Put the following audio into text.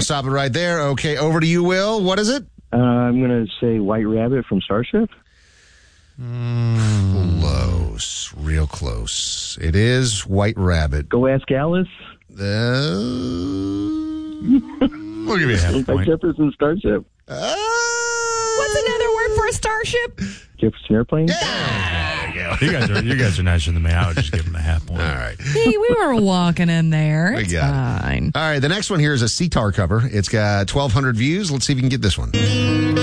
stop it right there. Okay, over to you, Will. What is it? I'm going to say White Rabbit from Starship. Close. Real close. It is White Rabbit. Go Ask Alice. We'll give you a half point. Jefferson Starship. What's another word for a starship? Jefferson Airplane. You guys are nicer than me. I would just give him a half point. All right. Hey, we were walking in there. It's got it. fine. All right, the next one here is a CTAR cover. It's got 1,200 views. Let's see if you can get this one.